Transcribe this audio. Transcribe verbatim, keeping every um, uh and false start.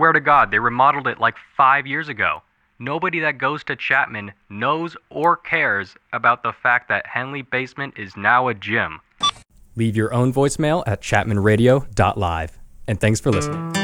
swear to God, they remodeled it like five years ago. Nobody that goes to Chapman knows or cares about the fact that Henley Basement is now a gym. Leave your own voicemail at chapman radio dot live. And thanks for listening.